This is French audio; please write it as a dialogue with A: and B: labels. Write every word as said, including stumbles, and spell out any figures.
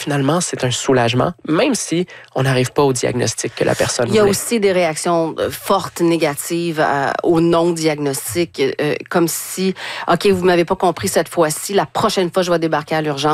A: finalement, c'est un soulagement, même si on n'arrive pas au diagnostic que la personne voulait.
B: Il y a aussi des réactions fortes, négatives euh, au non-diagnostic, euh, comme si, OK, vous m'avez pas compris cette fois-ci, la prochaine fois, je vais débarquer à l'urgence.